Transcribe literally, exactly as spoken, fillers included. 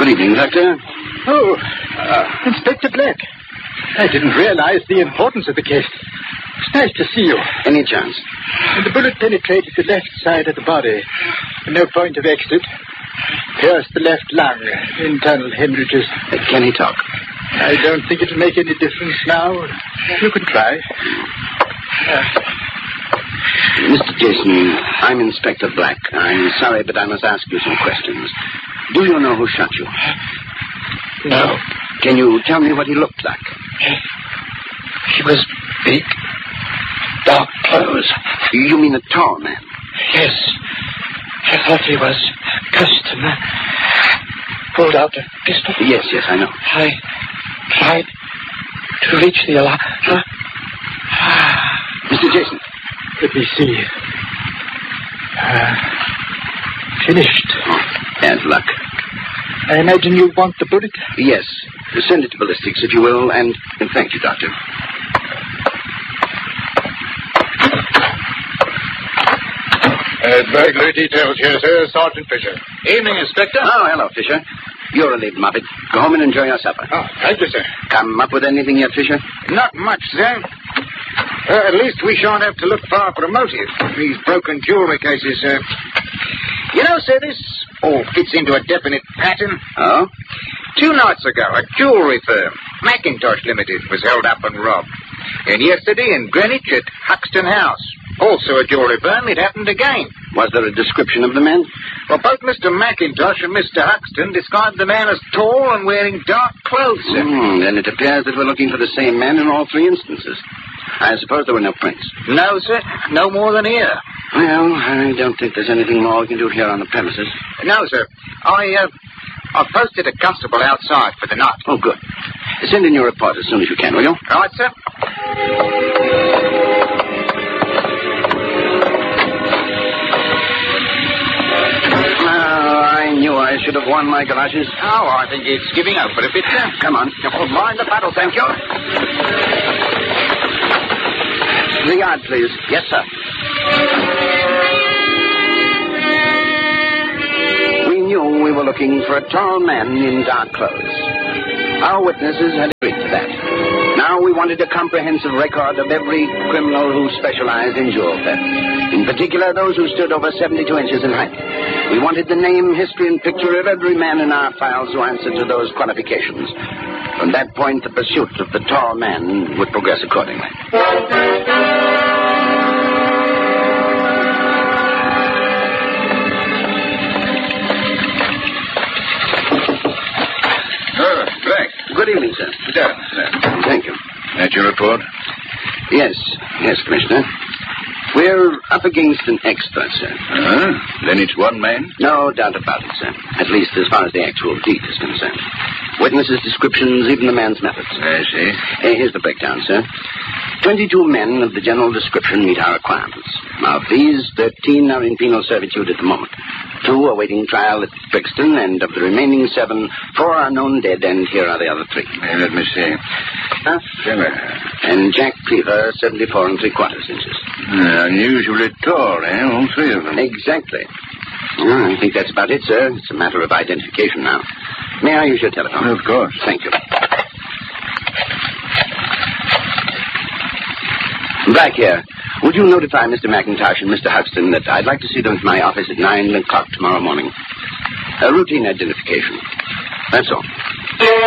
Good evening, Doctor. Oh, uh, Inspector Black. I didn't realize the importance of the case. It's nice to see you. Any chance? The bullet penetrated the left side of the body. No point of exit. Pierced the left lung. Internal hemorrhages. Uh, can he talk? I don't think it'll make any difference now. You can try. Uh, Mister Jason, I'm Inspector Black. I'm sorry, but I must ask you some questions. Do you know who shot you? No. Can you tell me what he looked like? He was big. Dark clothes. You mean a tall man? Yes. I thought he was a customer. Pulled out a pistol. Yes, yes, I know. I tried to reach the alarm. Huh? Mister Jason. Let me see. Uh, finished. Oh, bad luck. I imagine you want the bullet? Yes. Send it to ballistics, if you will, and, and thank you, Doctor. Uh, burglary details here, sir. Sergeant Fisher. Evening, Inspector. Oh, hello, Fisher. You're relieved, Moffat. Go home and enjoy your supper. Oh, thank you, sir. Come up with anything yet, Fisher? Not much, sir. Uh, at least we shan't have to look far for a motive. These broken jewelry cases, sir. You know, sir, this all fits into a definite pattern. Oh? Two nights ago, a jewelry firm, Macintosh Limited, was held up and robbed. And yesterday in Greenwich at Huxton House, also a jewelry firm, it happened again. Was there a description of the man? Well, both Mister Macintosh and Mister Huxton described the man as tall and wearing dark clothes, sir. Mm, then it appears that we're looking for the same man in all three instances. I suppose there were no prints. No, sir. No more than here. Well, I don't think there's anything more we can do here on the premises. No, sir. I, uh, I've posted a constable outside for the night. Oh, good. Send in your report as soon as you can, will you? All right, sir. I knew I should have worn my galoshes. Oh, I think it's giving out for a bit, sir. Come on. Oh, mind the paddle, thank you. The yard, please. Yes, sir. We knew we were looking for a tall man in dark clothes. Our witnesses had agreed to that. Now we wanted a comprehensive record of every criminal who specialized in jewel theft. In particular, those who stood over seventy-two inches in height. We wanted the name, history, and picture of every man in our files who answered to those qualifications. From that point, the pursuit of the tall man would progress accordingly. Oh, Black. Good evening, sir. Sit down, sir. Thank you. That your report? Yes, yes, Commissioner. We're up against an expert, sir. Uh-huh. Then it's one man? No doubt about it, sir. At least as far as the actual deed is concerned. Witnesses' descriptions, even the man's methods. I see. Uh, here's the breakdown, sir. Twenty-two men of the general description meet our requirements. Now, of these, thirteen are in penal servitude at the moment. Two are waiting trial at Brixton, and of the remaining seven, four are known dead, and here are the other three. Uh, let me see. Huh? Sure. And Jack Cleaver, seventy-four and three quarters inches. Uh, unusually tall, eh? All three of them. Exactly. Well, I think that's about it, sir. It's a matter of identification now. May I use your telephone? Of course. Thank you. Back here. Would you notify Mister McIntosh and Mister Huxton that I'd like to see them at my office at nine o'clock tomorrow morning? A routine identification. That's all.